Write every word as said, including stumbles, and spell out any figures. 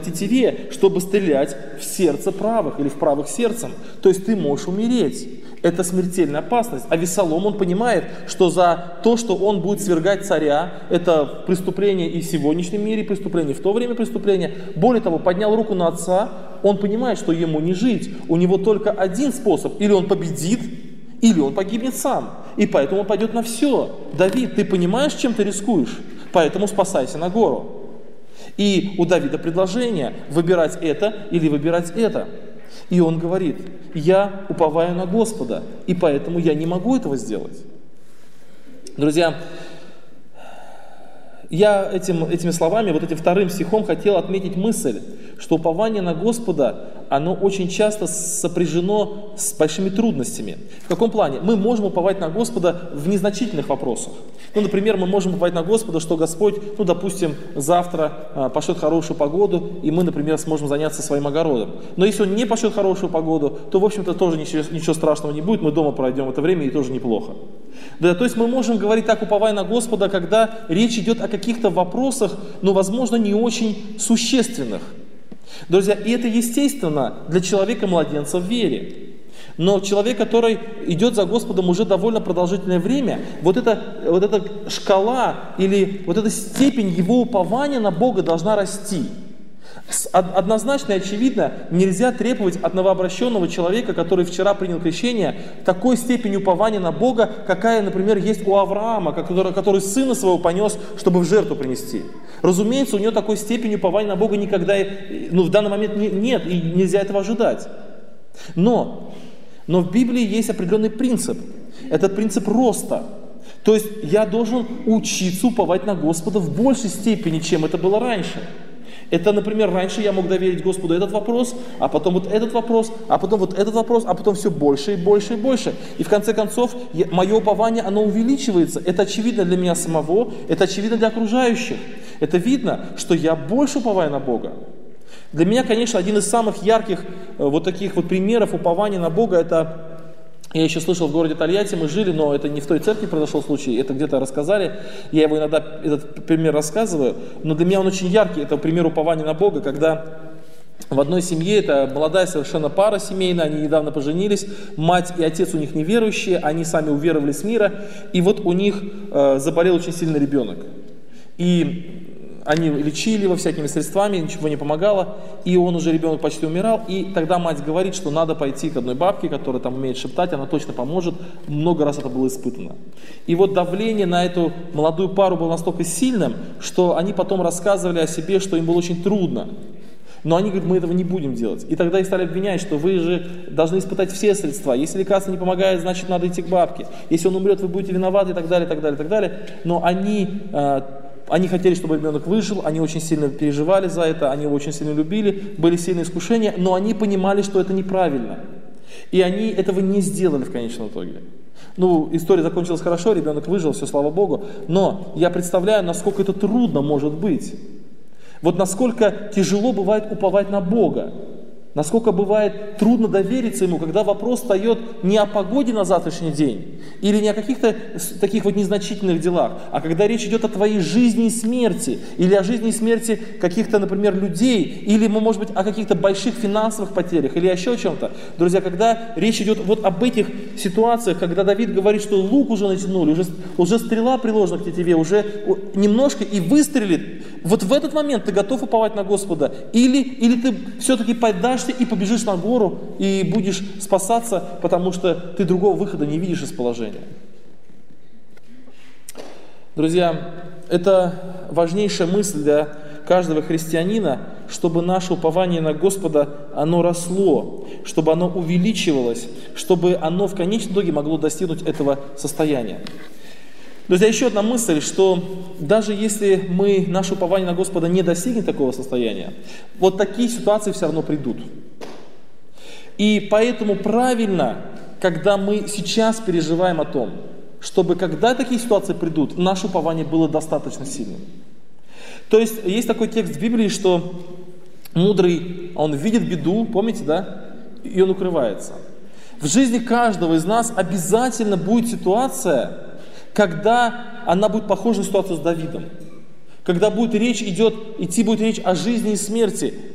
тетиве, чтобы стрелять в сердце правых или в правых сердцем. То есть ты можешь умереть. Это смертельная опасность. А Авессалом, он понимает, что за то, что он будет свергать царя, это преступление и в сегодняшнем мире, преступление в то время преступление. Более того, поднял руку на отца, он понимает, что ему не жить. У него только один способ. Или он победит, или он погибнет сам. И поэтому он пойдет на все. Давид, ты понимаешь, чем ты рискуешь? Поэтому спасайся на гору. И у Давида предложение выбирать это или выбирать это. И он говорит: я уповаю на Господа, и поэтому я не могу этого сделать. Друзья, я этим, этими словами, вот этим вторым стихом хотел отметить мысль, что упование на Господа, оно очень часто сопряжено с большими трудностями. В каком плане? Мы можем уповать на Господа в незначительных вопросах. Ну, например, мы можем уповать на Господа, что Господь, ну, допустим, завтра а, пошлет хорошую погоду, и мы, например, сможем заняться своим огородом. Но если Он не пошлет хорошую погоду, то, в общем-то, тоже ничего, ничего страшного не будет, мы дома проведем это время, и тоже неплохо. Да, то есть мы можем говорить так, уповая на Господа, когда речь идет о каких-то вопросах, ну, возможно, не очень существенных. Друзья, и это естественно для человека-младенца в вере. Но человек, который идет за Господом уже довольно продолжительное время, вот эта, вот эта шкала или вот эта степень его упования на Бога должна расти. Однозначно и очевидно нельзя требовать от новообращенного человека, который вчера принял крещение, такой степени упования на Бога, какая, например, есть у Авраама, который, который сына своего понес, чтобы в жертву принести. Разумеется, у него такой степени упования на Бога никогда, ну, в данный момент нет, и нельзя этого ожидать. Но, но в Библии есть определенный принцип. Это принцип роста. То есть я должен учиться уповать на Господа в большей степени, чем это было раньше. Это, например, раньше я мог доверить Господу этот вопрос, а потом вот этот вопрос, а потом вот этот вопрос, а потом все больше и больше и больше. И в конце концов, я, мое упование, оно увеличивается. Это очевидно для меня самого, это очевидно для окружающих. Это видно, что я больше уповаю на Бога. Для меня, конечно, один из самых ярких вот таких вот примеров упования на Бога, это... Я еще слышал, в городе Тольятти мы жили, но это не в той церкви произошел случай, это где-то рассказали. Я его иногда, этот пример рассказываю, но для меня он очень яркий. Это пример упования на Бога, когда в одной семье, это молодая совершенно пара семейная, они недавно поженились, мать и отец у них неверующие, они сами уверовали с мира, и вот у них э, заболел очень сильно ребенок. И они лечили его всякими средствами, ничего не помогало, и он уже, ребенок почти умирал, и тогда мать говорит, что надо пойти к одной бабке, которая там умеет шептать, она точно поможет, много раз это было испытано. И вот давление на эту молодую пару было настолько сильным, что они потом рассказывали о себе, что им было очень трудно. Но они говорят, мы этого не будем делать. И тогда их стали обвинять, что вы же должны испытать все средства. Если лекарство не помогает, значит надо идти к бабке. Если он умрет, вы будете виноваты и так далее, и так далее, и так далее. Но они... Они хотели, чтобы ребенок выжил, они очень сильно переживали за это, они его очень сильно любили, были сильные искушения, но они понимали, что это неправильно. И они этого не сделали в конечном итоге. Ну, история закончилась хорошо, ребенок выжил, все, слава Богу, но я представляю, насколько это трудно может быть. Вот насколько тяжело бывает уповать на Бога. Насколько бывает трудно довериться Ему, когда вопрос встает не о погоде на завтрашний день, или не о каких-то таких вот незначительных делах, а когда речь идет о твоей жизни и смерти, или о жизни и смерти каких-то, например, людей, или, может быть, о каких-то больших финансовых потерях, или еще о чем-то. Друзья, когда речь идет вот об этих ситуациях, когда Давид говорит, что лук уже натянули, уже, уже стрела приложена к тетиве, уже немножко и выстрелит, вот в этот момент ты готов уповать на Господа, или, или ты все-таки поддашься и побежишь на гору, и будешь спасаться, потому что ты другого выхода не видишь из положения. Друзья, это важнейшая мысль для каждого христианина, чтобы наше упование на Господа, оно росло, чтобы оно увеличивалось, чтобы оно в конечном итоге могло достигнуть этого состояния. Друзья, еще одна мысль, что даже если мы, наше упование на Господа не достигнет такого состояния, вот такие ситуации все равно придут. И поэтому правильно, когда мы сейчас переживаем о том, чтобы когда такие ситуации придут, наше упование было достаточно сильным. То есть, есть такой текст в Библии, что мудрый, он видит беду, помните, да? И он укрывается. В жизни каждого из нас обязательно будет ситуация, когда она будет похожа на ситуацию с Давидом. Когда будет речь идет, идти будет речь о жизни и смерти.